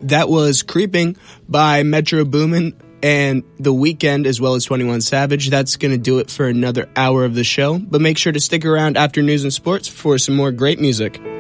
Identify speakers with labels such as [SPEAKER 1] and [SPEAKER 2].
[SPEAKER 1] That was Creeping by Metro Boomin and The Weeknd, as well as 21 Savage. That's going to do it for another hour of the show. But make sure to stick around after news and sports for some more great music.